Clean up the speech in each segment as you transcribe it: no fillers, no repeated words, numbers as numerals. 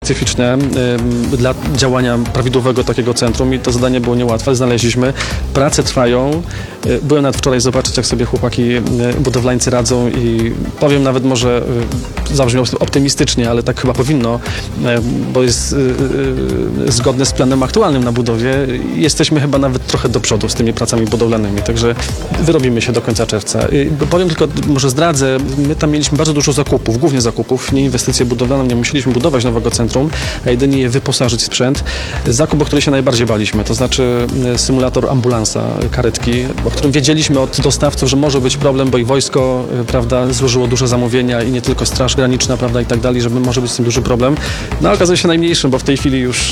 specyficzne dla działania prawidłowego takiego centrum i to zadanie było niełatwe. Znaleźliśmy. Prace trwają. Byłem nawet wczoraj zobaczyć, jak sobie chłopaki budowlańcy radzą i powiem nawet może, zabrzmi optymistycznie, ale tak chyba powinno, bo jest zgodne z planem aktualnym na budowie. Jesteśmy chyba nawet trochę do przodu z tymi pracami budowlanymi, także wyrobimy się do końca czerwca. Powiem tylko, może zdradzę, my tam mieliśmy bardzo dużo zakupów, głównie zakupów, nie inwestycje budowlane, nie musieliśmy budować nowego centrum, a jedynie je wyposażyć w sprzęt. Zakup, o który się najbardziej baliśmy, to znaczy symulator ambulansa, karetki, o którym wiedzieliśmy od dostawców, że może być problem, bo i wojsko, prawda, złożyło duże zamówienia i nie tylko Straż Graniczna, prawda, i tak dalej, żeby może być z tym duży problem. No okazuje się najmniejszym, bo w tej chwili już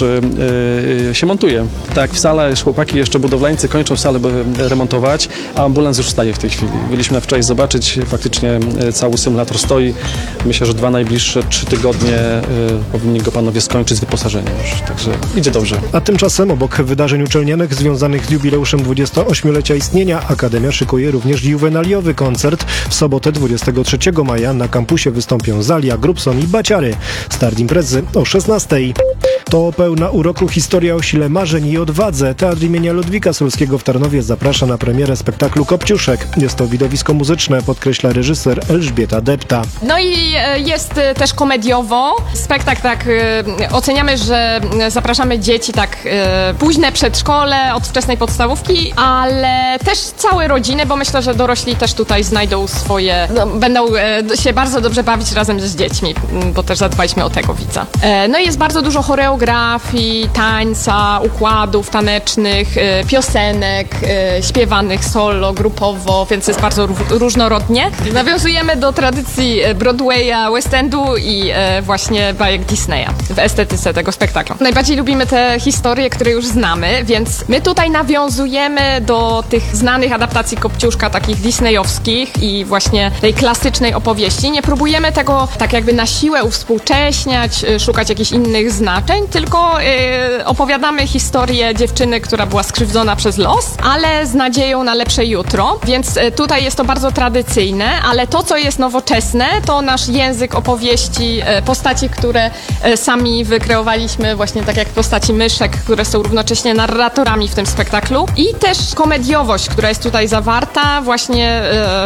się montuje. Tak, w sale chłopaki jeszcze budowlańcy kończą salę remontować, a ambulans już staje w tej chwili. Byliśmy wczoraj zobaczyć, faktycznie cały symulator stoi. Myślę, że 2 najbliższe 3 tygodnie powinni go panowie skończyć z wyposażeniem już, także idzie dobrze. A tymczasem obok wydarzeń uczelnianych związanych z jubileuszem 28-lecia istnienia Akademia szykuje również juwenaliowy koncert. W sobotę 23 maja na kampusie wystąpią Zalia, Grubson i Baciary. Start imprezy o 16:00. To pełna uroku historia o sile marzeń i odwadze. Teatr imienia Ludwika Sulskiego w Tarnowie zaprasza na premierę spektaklu Kopciuszek. Jest to widowisko muzyczne, podkreśla reżyser Elżbieta Depta. No i jest też komediowo. Spektakl tak oceniamy, że zapraszamy dzieci tak późne przedszkole, od wczesnej podstawówki, ale też całe rodziny, bo myślę, że dorośli też tutaj znajdą swoje, będą się bardzo dobrze bawić razem z dziećmi, bo też zadbaliśmy o tego widza. No i jest bardzo dużo choreografii, tańca, układów tanecznych, piosenek, śpiewanych solo, grupowo, więc jest bardzo różnorodnie. Nawiązujemy do tradycji Broadwaya, West Endu i właśnie bajek Disneya w estetyce tego spektaklu. Najbardziej lubimy te historie, które już znamy, więc my tutaj nawiązujemy do tych znanych adaptacji Kopciuszka, takich disneyowskich i właśnie tej klasycznej opowieści. Nie próbujemy tego tak jakby na siłę uwspółcześniać, szukać jakichś innych znaczeń, tylko opowiadamy historię dziewczyny, która była skrzywdzona przez los, ale z nadzieją na lepsze jutro, więc tutaj jest to bardzo tradycyjne, ale to, co jest nowoczesne, to nasz język opowieści, postaci, które sami wykreowaliśmy, właśnie tak jak postaci myszek, które są równocześnie narratorami w tym spektaklu i też komediowość, która jest tutaj zawarta, właśnie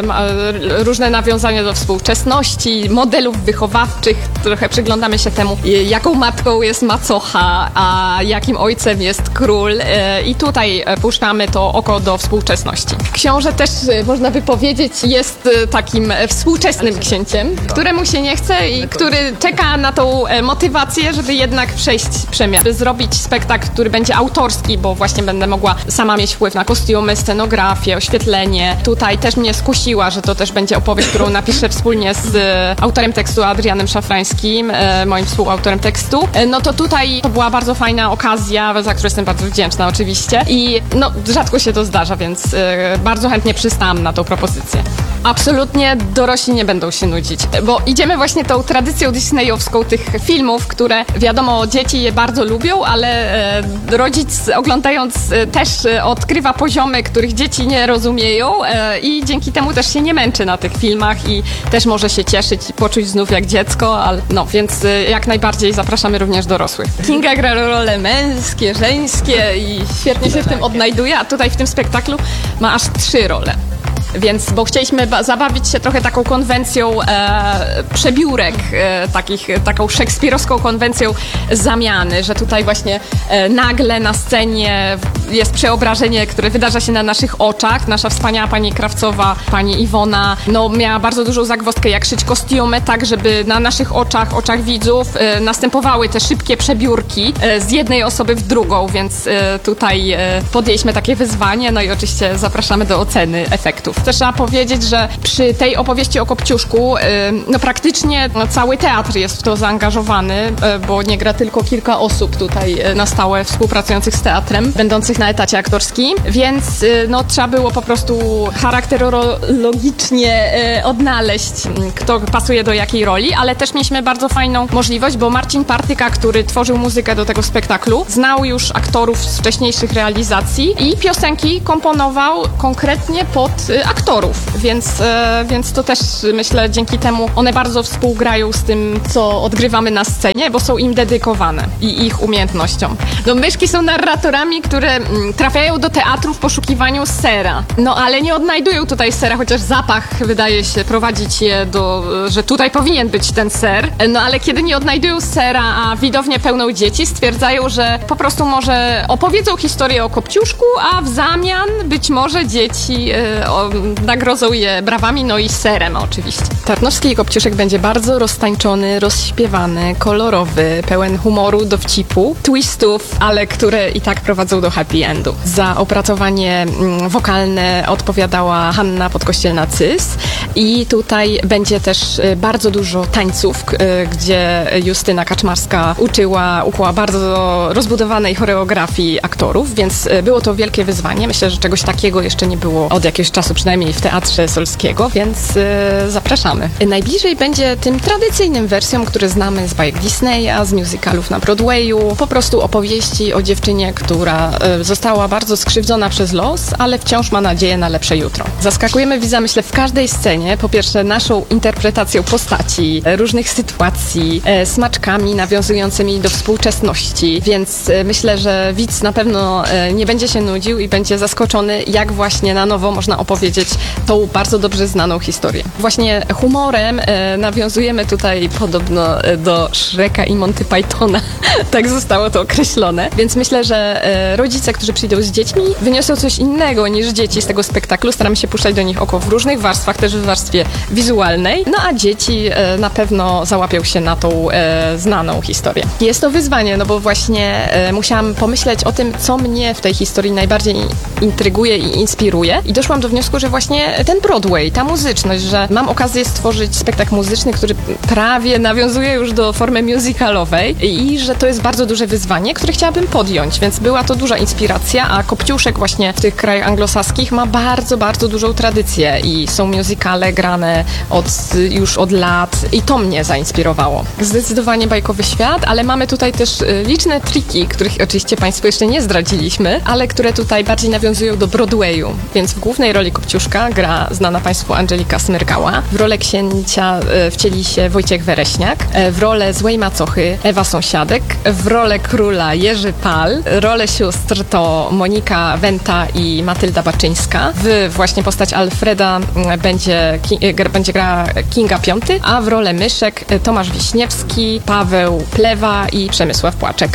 różne nawiązania do współczesności, modelów wychowawczych, trochę przyglądamy się temu, jaką matką jest macocha, a jakim ojcem jest król i tutaj puszczamy to oko do współczesności. Książę też, można by powiedzieć, jest takim współczesnym księciem, któremu się nie chce i który czeka na tą motywację, żeby jednak przejść przemian, by zrobić spektakl, który będzie autorski, bo właśnie będę mogła sama mieć wpływ na kostiumy, scenografię, oświetlenie. Tutaj też mnie skusiła, że to też będzie opowieść, którą napiszę wspólnie z autorem tekstu Adrianem Szafrańskim, moim współautorem tekstu. No to tutaj to była bardzo fajna okazja, za którą jestem bardzo wdzięczna oczywiście i no rzadko się to zdarza, więc bardzo chętnie przystałam na tą propozycję. Absolutnie dorośli nie będą się nudzić, bo idziemy właśnie tą tradycją disneyowską tych filmów, które wiadomo dzieci je bardzo lubią, ale rodzic oglądając też odkrywa poziomy, których dzieci nie rozumieją i dzięki temu też się nie męczy na tych filmach i też może się cieszyć i poczuć znów jak dziecko, ale no więc jak najbardziej zapraszamy również dorosłych. Kinga gra role męskie, żeńskie i świetnie się w tym odnajduje, a tutaj w tym spektaklu ma aż 3 role. Więc, bo chcieliśmy zabawić się trochę taką konwencją przebiórek, taką szekspirowską konwencją zamiany, że tutaj właśnie nagle na scenie jest przeobrażenie, które wydarza się na naszych oczach. Nasza wspaniała pani Krawcowa, pani Iwona, no miała bardzo dużą zagwozdkę, jak szyć kostiumy, tak żeby na naszych oczach widzów następowały te szybkie przebiórki z jednej osoby w drugą, więc tutaj podjęliśmy takie wyzwanie, no i oczywiście zapraszamy do oceny efektów. Też trzeba powiedzieć, że przy tej opowieści o Kopciuszku no praktycznie cały teatr jest w to zaangażowany, bo nie gra tylko kilka osób tutaj na stałe współpracujących z teatrem, będących na etacie aktorskim, więc no, trzeba było po prostu charakterologicznie odnaleźć, kto pasuje do jakiej roli, ale też mieliśmy bardzo fajną możliwość, bo Marcin Partyka, który tworzył muzykę do tego spektaklu, znał już aktorów z wcześniejszych realizacji i piosenki komponował konkretnie pod aktorów, więc to też myślę dzięki temu one bardzo współgrają z tym, co odgrywamy na scenie, bo są im dedykowane i ich umiejętnościom. No, myszki są narratorami, które trafiają do teatru w poszukiwaniu sera. No ale nie odnajdują tutaj sera, chociaż zapach wydaje się prowadzić je że tutaj powinien być ten ser. No ale kiedy nie odnajdują sera, a widownię pełną dzieci, stwierdzają, że po prostu może opowiedzą historię o Kopciuszku, a w zamian być może dzieci nagrodzą je brawami, no i serem oczywiście. Tarnowski Kopciuszek będzie bardzo roztańczony, rozśpiewany, kolorowy, pełen humoru, dowcipu, twistów, ale które i tak prowadzą do happy endu. Za opracowanie wokalne odpowiadała Hanna Podkościelna-Cys i tutaj będzie też bardzo dużo tańców, gdzie Justyna Kaczmarska uczyła bardzo rozbudowanej choreografii aktorów, więc było to wielkie wyzwanie. Myślę, że czegoś takiego jeszcze nie było od jakiegoś czasu, przynajmniej w Teatrze Solskiego, więc zapraszamy. Najbliżej będzie tym tradycyjnym wersjom, które znamy z bajek Disneya, z musicalów na Broadwayu, po prostu opowieści o dziewczynie, która została bardzo skrzywdzona przez los, ale wciąż ma nadzieję na lepsze jutro. Zaskakujemy widza, myślę, w każdej scenie, po pierwsze naszą interpretacją postaci, różnych sytuacji, smaczkami nawiązującymi do współczesności, więc myślę, że widz na pewno nie będzie się nudził i będzie zaskoczony, jak właśnie na nowo można opowiedzieć tą bardzo dobrze znaną historię. Właśnie humorem nawiązujemy tutaj podobno do Shreka i Monty Pythona, tak zostało to określone, więc myślę, że rodzice, którzy przyjdą z dziećmi, wyniosą coś innego niż dzieci z tego spektaklu. Staramy się puszczać do nich oko w różnych warstwach, też w warstwie wizualnej, no a dzieci na pewno załapią się na tą znaną historię. Jest to wyzwanie, no bo właśnie musiałam pomyśleć o tym, co mnie w tej historii najbardziej intryguje i inspiruje i doszłam do wniosku, że właśnie ten Broadway, ta muzyczność, że mam okazję stworzyć spektakl muzyczny, który prawie nawiązuje już do formy musicalowej i że to jest bardzo duże wyzwanie, które chciałabym podjąć, więc była to duża inspiracja, a Kopciuszek właśnie w tych krajach anglosaskich ma bardzo, bardzo dużą tradycję i są musicale grane już od lat i to mnie zainspirowało. Zdecydowanie bajkowy świat, ale mamy tutaj też liczne triki, których oczywiście Państwu jeszcze nie zdradziliśmy, ale które tutaj bardziej nawiązują do Broadwayu, więc w głównej roli Kopciuszka gra znana Państwu Angelika Smyrkała, w rolę księcia wcieli się Wojciech Wereśniak, w rolę złej macochy Ewa Sąsiadek, w rolę króla Jerzy Pal, rolę sióstr to Monika Wenta i Matylda Baczyńska, w właśnie postać Alfreda będzie grała Kinga Piąty, a w rolę myszek Tomasz Wiśniewski, Paweł Plewa i Przemysław Płaczek.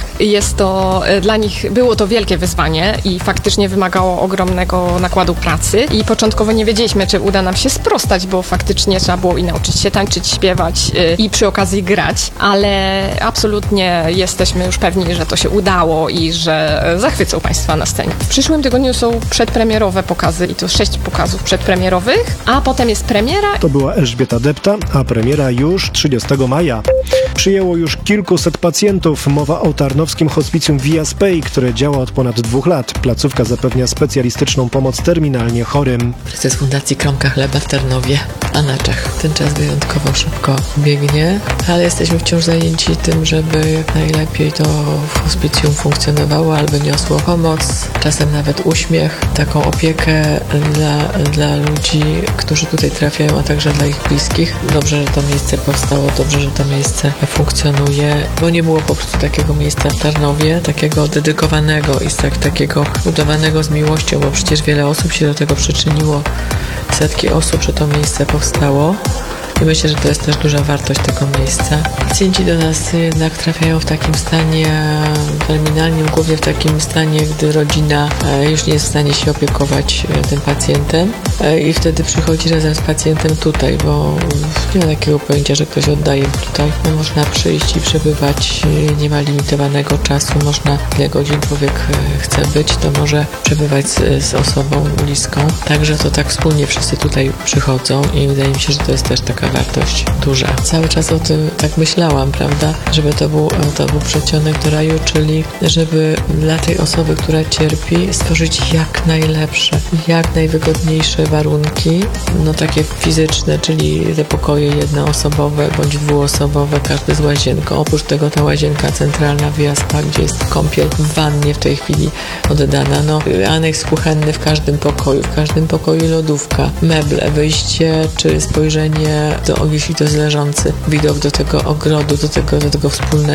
Było to wielkie wyzwanie i faktycznie wymagało ogromnego nakładu pracy i początkowo nie wiedzieliśmy, czy uda nam się sprostać, bo faktycznie trzeba było i nauczyć się tańczyć, śpiewać i przy okazji grać, ale absolutnie jesteśmy już pewni, że to się udało i że zachwycą Państwa na scenie. W przyszłym tygodniu są przedpremierowe pokazy i to 6 pokazów przedpremierowych, a potem jest premiera. To była Elżbieta Depta, a premiera już 30 maja. Przyjęło już kilkuset pacjentów. Mowa o tarnowskim hospicjum Via Spei, które działa od ponad 2 lat. Placówka zapewnia specjalistyczną pomoc terminalnie chorym. Prezes Fundacji Kromka Chleba w Tarnowie, a na Czech. Ten czas wyjątkowo szybko biegnie, ale jesteśmy wciąż zajęci tym, żeby jak najlepiej to hospicjum funkcjonowało albo niosło pomoc, czasem nawet uśmiech, taką opiekę dla ludzi, którzy tutaj trafiają, a także dla ich bliskich. Dobrze, że to miejsce powstało, dobrze, że to miejsce funkcjonuje, bo nie było po prostu takiego miejsca w Tarnowie, takiego dedykowanego i takiego budowanego z miłością, bo przecież wiele osób się do tego przyczyniło, setki osób, że to miejsce powstało. I myślę, że to jest też duża wartość tego miejsca. Pacjenci do nas jednak trafiają w takim stanie terminalnym, głównie w takim stanie, gdy rodzina już nie jest w stanie się opiekować tym pacjentem i wtedy przychodzi razem z pacjentem tutaj, bo nie ma takiego pojęcia, że ktoś oddaje tutaj. Można przyjść i przebywać, nie ma limitowanego czasu, można ile godzin człowiek chce być, to może przebywać z osobą bliską. Także to tak wspólnie wszyscy tutaj przychodzą i wydaje mi się, że to jest też taka taka wartość duża. Cały czas o tym tak myślałam, prawda, żeby to był przedsionek do raju, czyli żeby dla tej osoby, która cierpi, stworzyć jak najlepsze, jak najwygodniejsze warunki, no takie fizyczne, czyli te pokoje jednoosobowe bądź dwuosobowe, każdy z łazienką. Oprócz tego ta łazienka centralna w Jaspa, gdzie jest kąpiel w wannie w tej chwili oddana, no aneks kuchenny w każdym pokoju lodówka, meble, wyjście czy spojrzenie jeśli to jest leżący widok do tego ogrodu, do tego wspólnego